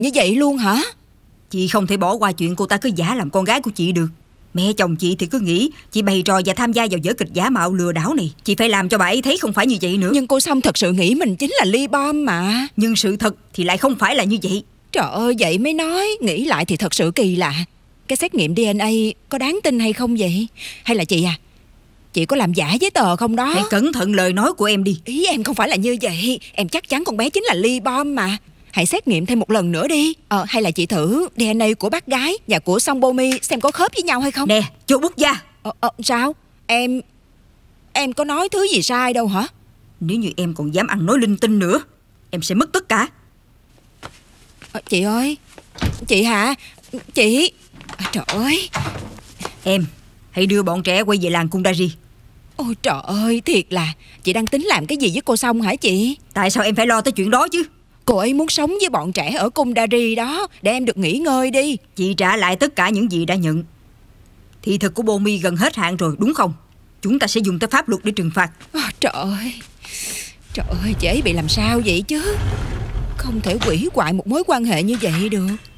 Như vậy luôn hả? Chị không thể bỏ qua chuyện cô ta cứ giả làm con gái của chị được. Mẹ chồng chị thì cứ nghĩ chị bày trò và tham gia vào vở kịch giả mạo lừa đảo này. Chị phải làm cho bà ấy thấy không phải như vậy nữa. Nhưng cô Song thật sự nghĩ mình chính là Ly Bom mà. Nhưng sự thật thì lại không phải là như vậy. Trời ơi, vậy mới nói. Nghĩ lại thì thật sự kỳ lạ. Cái xét nghiệm DNA có đáng tin hay không vậy? Hay là chị có làm giả giấy tờ không đó? Hãy cẩn thận lời nói của em đi. Ý em không phải là như vậy. Em chắc chắn con bé chính là Ly Bom mà. Hãy xét nghiệm thêm một lần nữa đi. Hay là chị thử DNA của bác gái và của Song Bo Mi xem có khớp với nhau hay không? Nè, chú Bút Gia. Sao? Em có nói thứ gì sai đâu hả? Nếu như em còn dám ăn nói linh tinh nữa, em sẽ mất tất cả. Chị ơi. Chị hả? Chị. Trời ơi. Em hãy đưa bọn trẻ quay về làng Kundari. Ôi trời ơi, thiệt là chị đang tính làm cái gì với cô Song hả chị? Tại sao em phải lo tới chuyện đó chứ? Cô ấy muốn sống với bọn trẻ ở Kundari đó, để em được nghỉ ngơi đi. Chị trả lại tất cả những gì đã nhận. Thị thực của Bomi gần hết hạn rồi, đúng không? Chúng ta sẽ dùng tới pháp luật để trừng phạt. Trời ơi, chị ấy bị làm sao vậy chứ? Không thể hủy hoại một mối quan hệ như vậy được.